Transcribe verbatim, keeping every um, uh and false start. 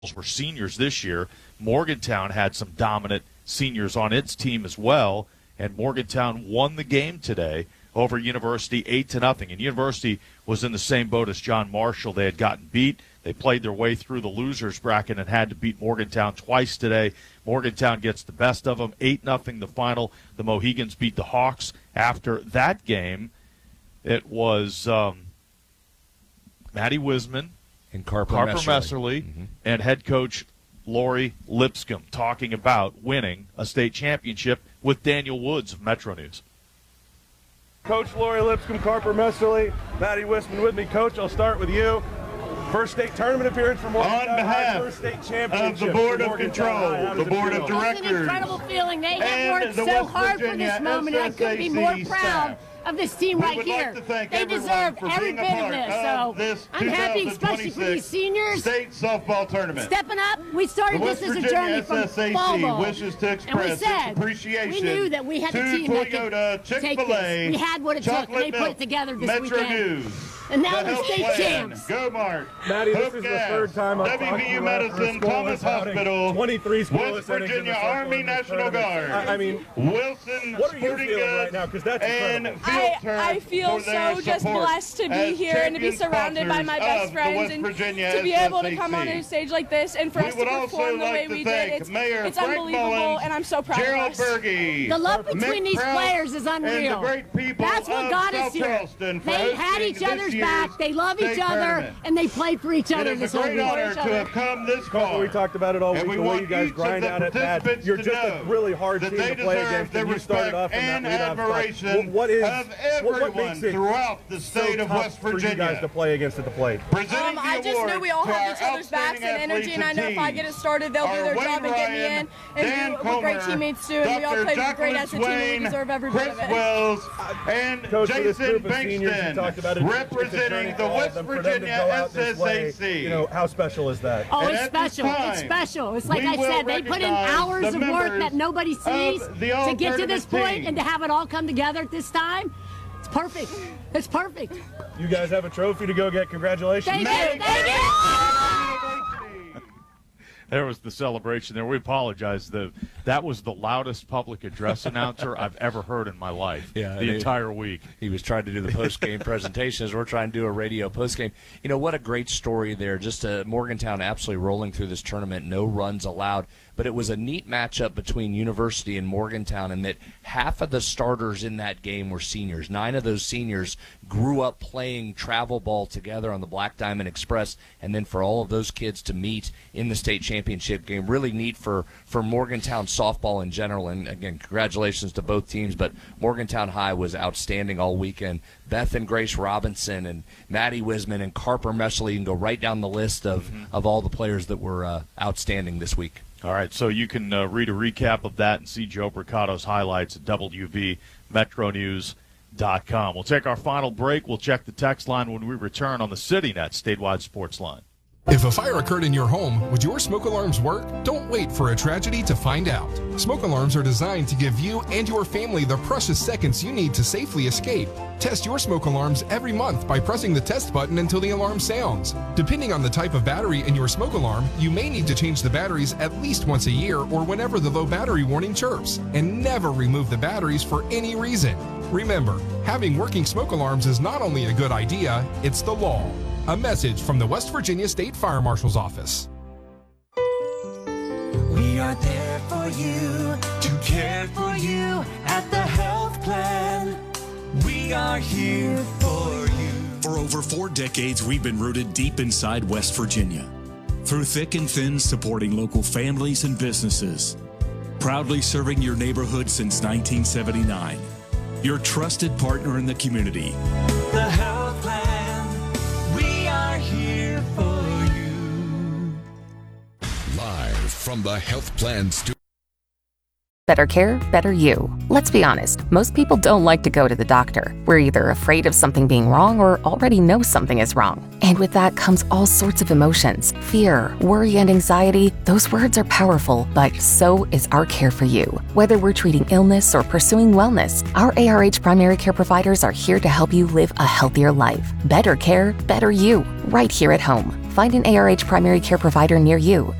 were seniors this year. Morgantown had some dominant seniors on its team as well, and Morgantown won the game today over University eight to nothing. And University was in the same boat as John Marshall. They had gotten beat. They played their way through the losers bracket and had to beat Morgantown twice today. Morgantown gets the best of them, eight nothing the final. The Mohegans beat the Hawks. After that game, it was um, Maddie Wisman and Carper, Carper Messerly, Messerly mm-hmm. and head coach Lori Lipscomb talking about winning a state championship with Daniel Woods of Metro News. Coach Lori Lipscomb, Carper Messerly, Maddie Wisman with me. Coach, I'll start with you. First state tournament appearance for Morgantown On behalf High, first state championship of the Board for of Control, High. the Board feel? of Directors, It's an incredible feeling. They have and worked the so West hard for Virginia this moment, and I couldn't be more S S A C proud staff. of this team We right would here. like to thank They everyone deserve for every being a bit of part this. of So this I'm happy, especially for these seniors. State softball tournament. Stepping up, we started The this West as a Virginia journey from S S A C fall ball. wishes to And we express said, its appreciation we knew that we had to a team that Toyota, could take Chick-fil-A, this. We had what it took, and they Chocolate put Milk, it together this Metro weekend. News, And now the we're Health state Plan, champs. Go Mark, Maddie, this Hook is the Gas, third time I've W talked V to U you after a Medicine, scoreless Thomas outing. Hospital, twenty-three scoreless West innings in the Virginia circle Army in this National tournament. Guard, I, I mean, Wilson what are you Sporting feeling Goods, right now? Because that's and incredible. Field I, Turf I feel for their so just support blessed to be as here and to be champion surrounded by my sponsors best of the friends West and Virginia to be S S A C. able to come on a stage like this and for We us to would also perform the like way to we thank did. It's, Mayor it's Frank unbelievable, Mullins, and I'm so proud Gerald of us. Berge, The love between Mick these Prout, players is unreal. and the great people That's what of got us South here. Charleston for They had hosting each this other's year's back. They love state each other, tournament. and they played for each other It this is a whole great week. honor to have come this far. We talked about it all And week, we the way want you guys each of grind the out at bat. participants You're to just know a really hard that team they to play deserve against, the and you started respect off in and that leadoff spot. admiration What is, of what, what everyone makes it throughout the state so of tough West for you Virginia. guys to play against at the plate? Presenting Um, I the just knew award we all to have our each other's backs and outstanding energy, and I know if I get it started, they'll do Our their Wayne job and get me Ryan, in and Dan do what great Comer, teammates do, and we all Doctor played great as a team, and we Swain, deserve every bit Chris of it. Wells, and Coach, for this Jason group of seniors, you Bankston, talked about it, it's a journey representing for the all of West them. For them to Virginia go out S this S way, A C. You know, how special is that? Oh, And it's at this special. It's time, special. It's like we I will said, they put in recognize hours the of work members that nobody sees of the to get to all-tournament this point, team. and to have it all come together at this time. It's perfect. It's perfect. You guys have a trophy to go get. Congratulations. Thank you. Thank you. There was the celebration there. We apologize. The, that was the loudest public address announcer I've ever heard in my life Yeah, the they- entire week. He was trying to do the post-game presentation as we're trying to do a radio post-game. You know, what a great story there. Just uh, Morgantown absolutely rolling through this tournament, no runs allowed. But it was a neat matchup between University and Morgantown in that half of the starters in that game were seniors. Nine of those seniors grew up playing travel ball together on the Black Diamond Express, and then for all of those kids to meet in the state championship game, really neat for, for Morgantown softball in general. And, again, congratulations to both teams, but Morgantown High was outstanding all weekend. Beth and Grace Robinson and Maddie Wisman and Carper Messerly, you can go right down the list of, mm-hmm. of all the players that were uh, outstanding this week. All right, so you can uh, read a recap of that and see Joe Bricato's highlights at W V Metro News dot com. We'll take our final break. We'll check the text line when we return on the CityNet Statewide Sports Line. If a fire occurred in your home, would your smoke alarms work? Don't wait for a tragedy to find out. Smoke alarms are designed to give you and your family the precious seconds you need to safely escape. Test your smoke alarms every month by pressing the test button until the alarm sounds. Depending on the type of battery in your smoke alarm, you may need to change the batteries at least once a year or whenever the low battery warning chirps, and never remove the batteries for any reason. Remember, having working smoke alarms is not only a good idea, it's the law. A message from the West Virginia State Fire Marshal's Office. We are there for you, to care for you at the health plan. We are here for you. For over four decades, we've been rooted deep inside West Virginia. Through thick and thin, supporting local families and businesses. Proudly serving your neighborhood since nineteen seventy-nine. Your trusted partner in the community. The health plan. We are here for you. Live from the Health Plan Studio. Better care, better you. Let's be honest, most people don't like to go to the doctor. We're either afraid of something being wrong or already know something is wrong. And with that comes all sorts of emotions. Fear, worry, and anxiety. Those words are powerful, but so is our care for you. Whether we're treating illness or pursuing wellness, our A R H primary care providers are here to help you live a healthier life. Better care, better you. Right here at home. Find an A R H primary care provider near you